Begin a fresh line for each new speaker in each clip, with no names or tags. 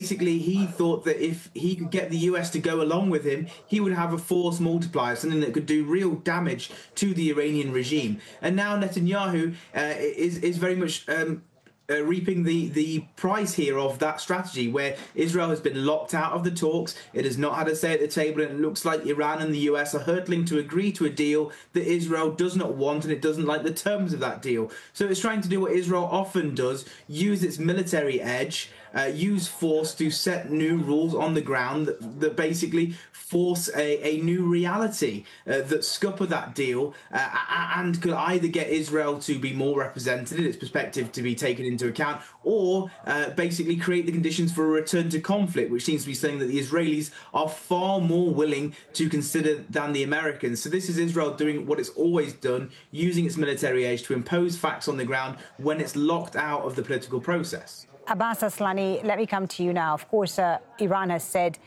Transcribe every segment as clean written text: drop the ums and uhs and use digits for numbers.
basically he thought that if he could get the US to go along with him, he would have a force multiplier, something that could do real damage to the Iranian regime. And now Netanyahu is very much reaping the price here of that strategy, where Israel has been locked out of the talks. It has not had a say at the table, and it looks like Iran and the US are hurtling to agree to a deal that Israel does not want, and it doesn't like the terms of that deal. So it's trying to do what Israel often does: use its military edge, use force to set new rules on the ground that basically force a new reality that scupper that deal and could either get Israel to be more represented, its perspective to be taken into account, or basically create the conditions for a return to conflict, which seems to be something that the Israelis are far more willing to consider than the Americans. So this is Israel doing what it's always done, using its military edge to impose facts on the ground when it's locked out of the political process.
Abbas Aslani, let me come to you now. Of course, Iran has said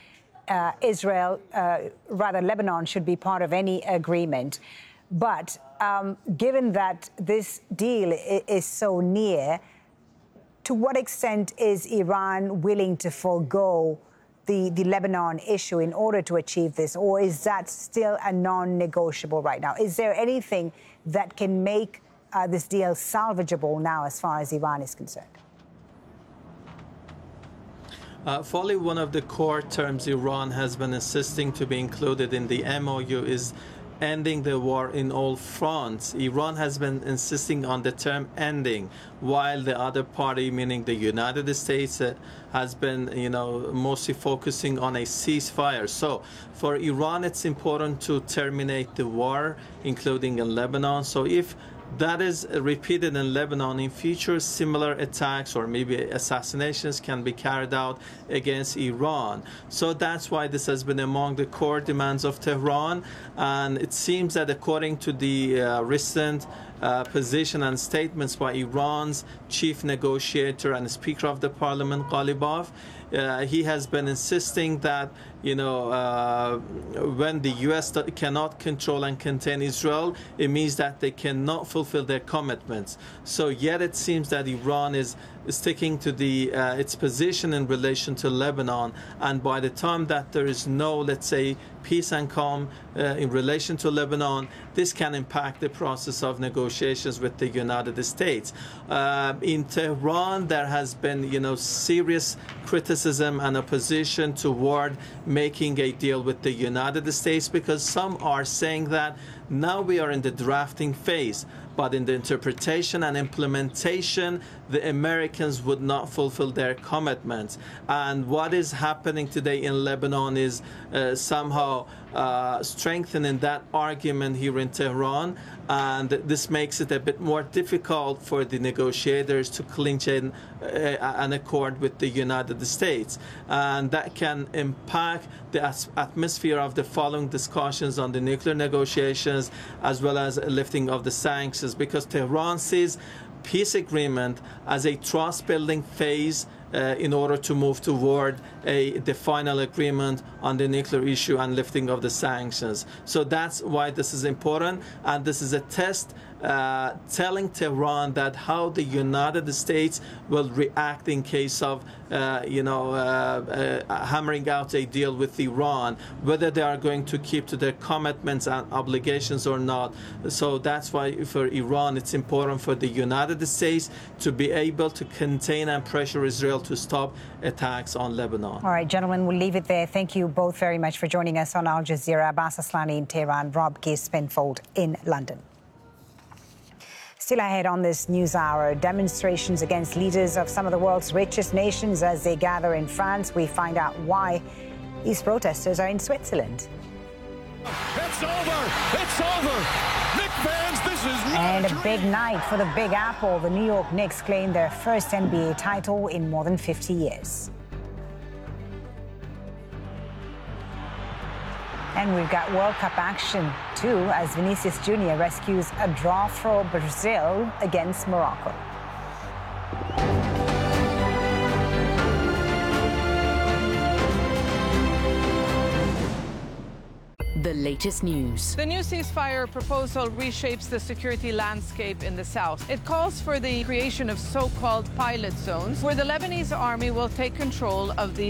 Lebanon should be part of any agreement. But given that this deal is so near, to what extent is Iran willing to forego the Lebanon issue in order to achieve this? Or is that still a non-negotiable right now? Is there anything that can make this deal salvageable now as far as Iran is concerned?
Folly, one of the core terms Iran has been insisting to be included in the MOU is ending the war in all fronts. Iran has been insisting on the term ending, while the other party, meaning the United States, has been, mostly focusing on a ceasefire. So for Iran, it's important to terminate the war, including in Lebanon. So if that is repeated in Lebanon in future, similar attacks or maybe assassinations can be carried out against Iran. So that's why this has been among the core demands of Tehran. And it seems that according to the recent position and statements by Iran's chief negotiator and Speaker of the Parliament, Ghalibaf, he has been insisting that, when the U.S. cannot control and contain Israel, it means that they cannot fulfill their commitments. So yet it seems that Iran is sticking to its position in relation to Lebanon. And by the time that there is no, let's say, peace and calm in relation to Lebanon, this can impact the process of negotiations with the United States. In Tehran, there has been, serious criticism and opposition toward making a deal with the United States, because some are saying that now we are in the drafting phase, but in the interpretation and implementation, the Americans would not fulfill their commitments. And what is happening today in Lebanon is somehow strengthening that argument here in Tehran. And this makes it a bit more difficult for the negotiators to clinch an accord with the United States. And that can impact the atmosphere of the following discussions on the nuclear negotiations, as well as lifting of the sanctions, because Tehran sees peace agreement as a trust-building phase in order to move toward the final agreement on the nuclear issue and lifting of the sanctions. So that's why this is important, and this is a test telling Tehran that how the United States will react in case of hammering out a deal with Iran, whether they are going to keep to their commitments and obligations or not. So that's why for Iran it's important for the United States to be able to contain and pressure Israel to stop attacks on Lebanon.
All right, gentlemen, we'll leave it there. Thank you both very much for joining us on Al Jazeera. Abbas Aslani in Tehran, Rob Case-Penfold in London. Still ahead on this news hour, demonstrations against leaders of some of the world's richest nations as they gather in France. We find out why these protesters are in Switzerland.
It's over! It's over! Knicks fans, this is not
And a big night for the Big Apple. The New York Knicks claim their first NBA title in more than 50 years. And we've got World Cup action, too, as Vinicius Jr. rescues a draw for Brazil against Morocco.
The latest news.
The new ceasefire proposal reshapes the security landscape in the south. It calls for the creation of so-called pilot zones, where the Lebanese army will take control of the